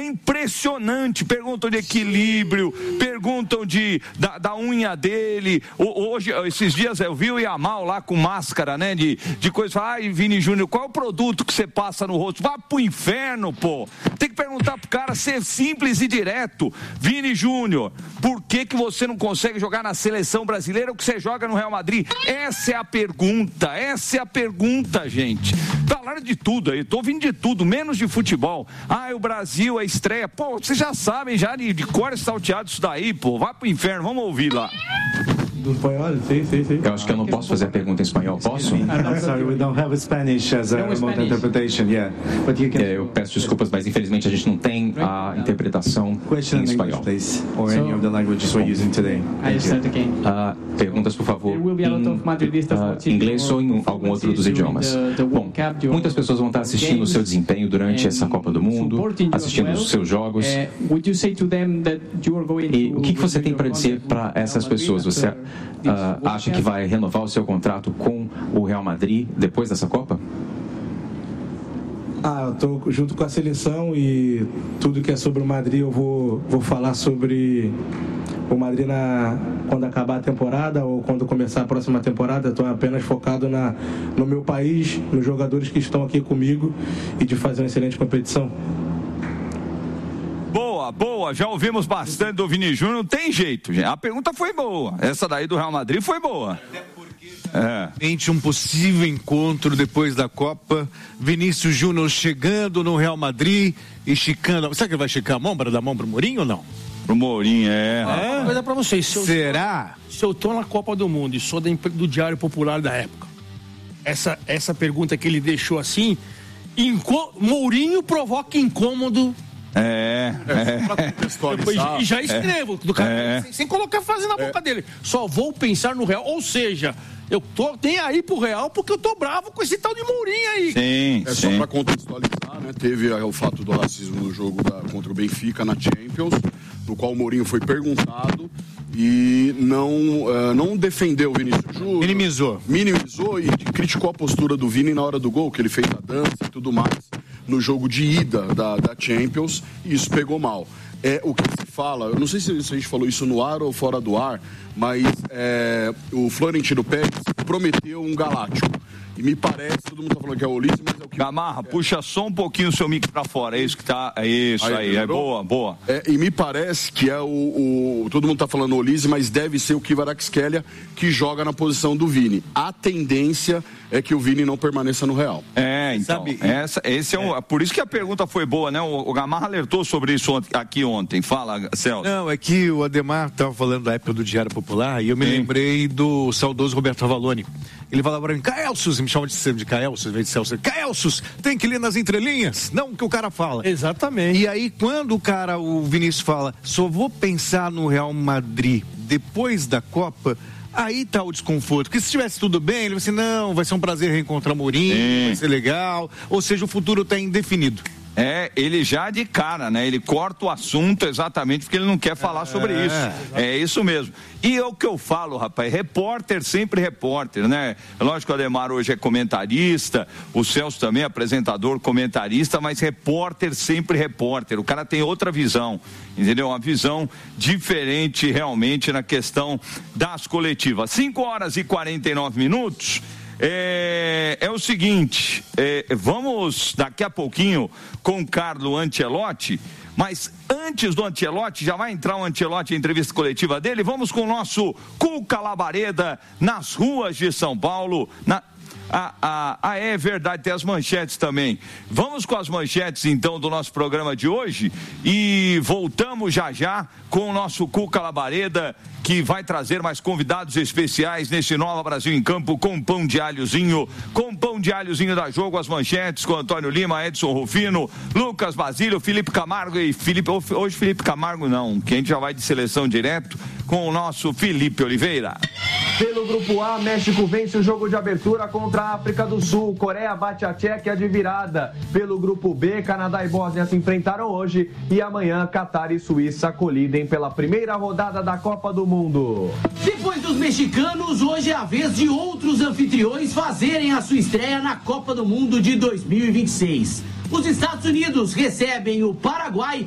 impressionante. Perguntam de equilíbrio, perguntam da unha dele. Hoje, esses dias eu vi o Yamal lá com máscara, né, de coisa. Ai, Vini Júnior, qual é o produto que você passa no rosto? Vá pro inferno, pô. Tem que perguntar pro cara, ser simples e direto. Vini Júnior, por que você não consegue jogar na seleção brasileira o que você joga no Real Madrid? Essa é a pergunta, gente. Falaram de tudo aí, tô ouvindo de tudo, menos de futebol. O Brasil, a estreia. Pô, vocês já sabem, já de cor salteado isso daí, pô. Vai pro inferno, vamos ouvir lá. Do espanhol, sim. Eu acho que eu não posso fazer a pergunta em espanhol, posso? Sorry, we don't have Spanish as a remote interpretation, yeah. But you can... Eu peço desculpas, mas infelizmente a gente não tem a interpretação em espanhol. Please, or any of the languages we're using today. Perguntas, por favor, em inglês ou em algum outro dos idiomas. Bom, muitas pessoas vão estar assistindo o seu desempenho durante essa Copa do Mundo, assistindo os seus jogos. E o que você tem para dizer para essas pessoas? Você acha que vai renovar o seu contrato com o Real Madrid depois dessa Copa? Eu estou junto com a seleção e tudo que é sobre o Madrid eu vou falar sobre o Madrid quando acabar a temporada ou quando começar a próxima temporada. Estou apenas focado no meu país, nos jogadores que estão aqui comigo e de fazer uma excelente competição. Boa, já ouvimos bastante do Vini Júnior, não tem jeito, gente. A pergunta foi boa, essa daí do Real Madrid foi boa. Um possível encontro depois da Copa, Vinícius Júnior chegando no Real Madrid e chicando. Será que ele vai chicar a mão para dar a mão pro Mourinho ou não? Pro Mourinho, Uma coisa pra vocês. Será? Se eu tô na Copa do Mundo e sou do Diário Popular da época, essa pergunta que ele deixou assim, Mourinho provoca incômodo. E já escrevo do cara, sem colocar frase na boca dele. Só vou pensar no Real. Ou seja, eu tô nem aí pro Real porque eu tô bravo com esse tal de Mourinho aí. Só pra contextualizar, né? Teve o fato do racismo no jogo contra o Benfica na Champions, no qual o Mourinho foi perguntado e não defendeu o Vinícius Júnior. Minimizou e criticou a postura do Vini na hora do gol, que ele fez a dança e tudo mais no jogo de ida da Champions, e isso pegou mal. O que se fala, eu não sei se a gente falou isso no ar ou fora do ar, mas o Florentino Pérez prometeu um galáctico. E me parece, todo mundo tá falando que é o Ulisses, mas é o que... Gamarra, puxa só um pouquinho o seu mic pra fora, é isso que tá... É isso aí, boa. E me parece que é todo mundo tá falando o Ulisses, mas deve ser o Kvaratskhelia que joga na posição do Vini. A tendência é que o Vini não permaneça no Real. Então, por isso que a pergunta foi boa, né? O Gamarra alertou sobre isso aqui ontem. Fala, Celso. Não, é que o Ademar tava falando da época do Diário Popular e eu me lembrei do saudoso Roberto Avalone. Ele falava pra mim, Caelsus, me chama de Caelsus, em vez de Celso. Caelsus, tem que ler nas entrelinhas, não o que o cara fala. Exatamente. E aí, quando o Vinícius fala, só vou pensar no Real Madrid depois da Copa, aí tá o desconforto. Porque se estivesse tudo bem, ele vai assim, não, vai ser um prazer reencontrar Mourinho, vai ser legal. Ou seja, o futuro tá indefinido. Ele já de cara, né? Ele corta o assunto exatamente porque ele não quer falar sobre isso. É isso mesmo. E é o que eu falo, rapaz, repórter sempre repórter, né? Lógico que o Ademar hoje é comentarista, o Celso também é apresentador, comentarista, mas repórter sempre repórter. O cara tem outra visão, entendeu? Uma visão diferente realmente na questão das coletivas. 5h49. É o seguinte, vamos daqui a pouquinho com o Carlo Ancelotti, mas antes do Ancelotti, já vai entrar o Ancelotti, a entrevista coletiva dele, vamos com o nosso Cuca Labareda nas ruas de São Paulo, é verdade, tem as manchetes também. Vamos com as manchetes então do nosso programa de hoje e voltamos já com o nosso Cuca Labareda, que vai trazer mais convidados especiais nesse Nova Brasil em Campo com pão de alhozinho da Jogo, as manchetes com Antônio Lima, Edson Rufino, Lucas Basílio, Felipe Camargo e hoje Felipe Camargo não, que a gente já vai de seleção direto com o nosso Felipe Oliveira. Pelo Grupo A, México vence o jogo de abertura contra a África do Sul. Coreia bate a Tchequia de virada. Pelo Grupo B, Canadá e Bósnia se enfrentaram hoje. E amanhã, Catar e Suíça colidem pela primeira rodada da Copa do Mundo. Depois dos mexicanos, hoje é a vez de outros anfitriões fazerem a sua estreia na Copa do Mundo de 2026. Os Estados Unidos recebem o Paraguai